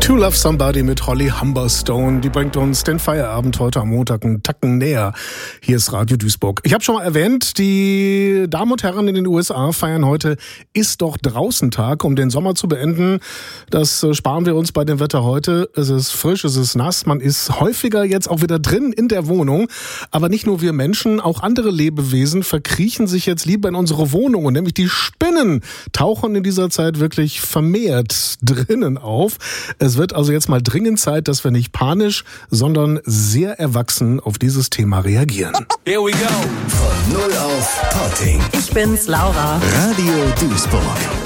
To Love Somebody mit Holly Humberstone. Die bringt uns den Feierabend heute am Montag einen Tacken näher. Hier ist Radio Duisburg. Ich habe schon mal erwähnt, die Damen und Herren in den USA feiern heute Ist doch draußen Tag, um den Sommer zu beenden. Das sparen wir uns bei dem Wetter heute. Es ist frisch, es ist nass. Man ist häufiger jetzt auch wieder drin in der Wohnung. Aber nicht nur wir Menschen, auch andere Lebewesen verkriechen sich jetzt lieber in unsere Wohnungen. Nämlich die Spinnen tauchen in dieser Zeit wirklich vermehrt drinnen auf. Es wird also jetzt mal dringend Zeit, dass wir nicht panisch, sondern sehr erwachsen auf dieses Thema reagieren. Here we go. Von 0 auf Potting. Ich bin's, Laura. Radio Duisburg.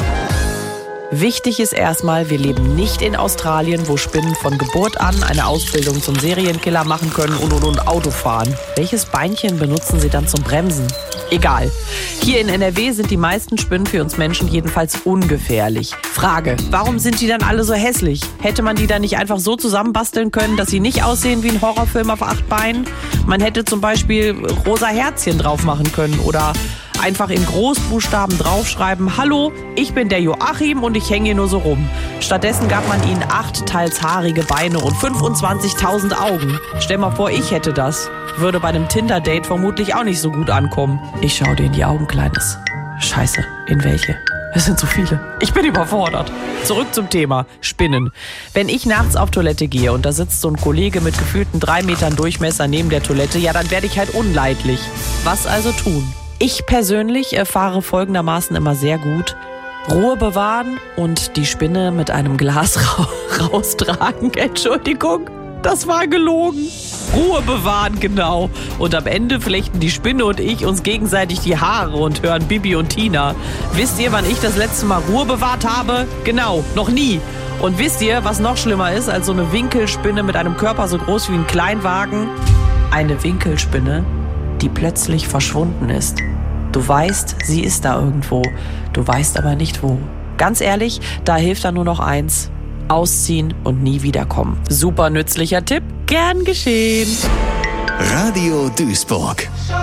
Wichtig ist erstmal, wir leben nicht in Australien, wo Spinnen von Geburt an eine Ausbildung zum Serienkiller machen können und Auto fahren. Welches Beinchen benutzen sie dann zum Bremsen? Egal. Hier in NRW sind die meisten Spinnen für uns Menschen jedenfalls ungefährlich. Frage, warum sind die dann alle so hässlich? Hätte man die dann nicht einfach so zusammenbasteln können, dass sie nicht aussehen wie ein Horrorfilm auf 8 Beinen? Man hätte zum Beispiel rosa Herzchen drauf machen können oder einfach in Großbuchstaben draufschreiben: Hallo, ich bin der Joachim und ich hänge hier nur so rum. Stattdessen gab man ihnen 8 teils haarige Beine und 25.000 Augen. Stell mal vor, ich hätte das. Würde bei einem Tinder-Date vermutlich auch nicht so gut ankommen. Ich schau dir in die Augen, Kleines. Scheiße, in welche? Es sind so viele. Ich bin überfordert. Zurück zum Thema Spinnen. Wenn ich nachts auf Toilette gehe und da sitzt so ein Kollege mit gefühlten 3 Metern Durchmesser neben der Toilette, ja, dann werde ich halt unleidlich. Was also tun? Ich persönlich erfahre folgendermaßen immer sehr gut: Ruhe bewahren und die Spinne mit einem Glas raustragen. Entschuldigung, das war gelogen. Ruhe bewahren, genau. Und am Ende flechten die Spinne und ich uns gegenseitig die Haare und hören Bibi und Tina. Wisst ihr, wann ich das letzte Mal Ruhe bewahrt habe? Genau, noch nie. Und wisst ihr, was noch schlimmer ist als so eine Winkelspinne mit einem Körper so groß wie ein Kleinwagen? Eine Winkelspinne, die plötzlich verschwunden ist. Du weißt, sie ist da irgendwo. Du weißt aber nicht wo. Ganz ehrlich, da hilft dann nur noch eins: ausziehen und nie wiederkommen. Super nützlicher Tipp, gern geschehen. Radio Duisburg.